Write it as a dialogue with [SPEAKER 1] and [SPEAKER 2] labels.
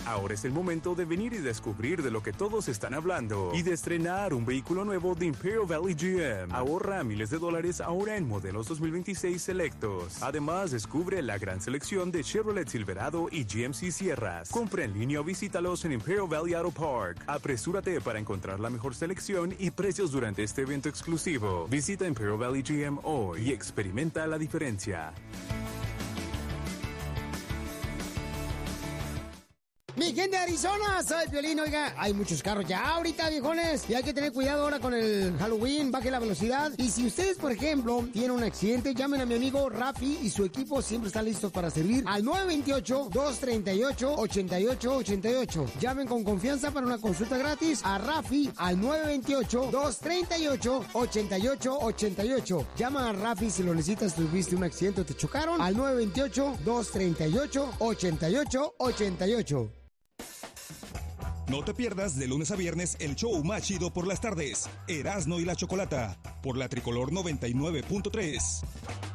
[SPEAKER 1] Ahora es el momento de venir y descubrir de lo que todos están hablando y de estrenar un vehículo nuevo de Imperial Valley GM. Ahorra miles de dólares ahora en modelos 2026 selectos. Además, descubre la gran selección de Chevrolet Silverado y GMC Sierras. Compra en línea o visítalos en Imperial Valley Auto Park. Apresúrate para encontrar la mejor selección y precios durante este evento exclusivo. Visita Imperial Valley GM hoy y experimenta la diferencia.
[SPEAKER 2] Mi gente de Arizona, soy Piolín. Oiga, hay muchos carros ya ahorita, viejones, y hay que tener cuidado ahora con el Halloween, baje la velocidad. Y si ustedes, por ejemplo, tienen un accidente, llamen a mi amigo Rafi y su equipo siempre están listos para servir al 928-238-8888. Llamen con confianza para una consulta gratis a Rafi al 928-238-8888. Llama a Rafi si lo necesitas, tuviste un accidente o te chocaron, al 928-238-8888.
[SPEAKER 3] No te pierdas de lunes a viernes el show más chido por las tardes, Erasmo y la Chocolata, por la Tricolor 99.3.